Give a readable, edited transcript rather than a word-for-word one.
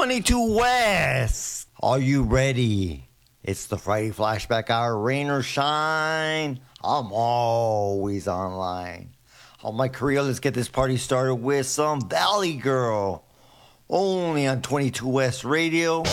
22 West. Are you ready? It's the Friday Flashback Hour, rain or shine. I'm always online. On my career, let's get this party started with some Valley Girl. Only on 22 West Radio.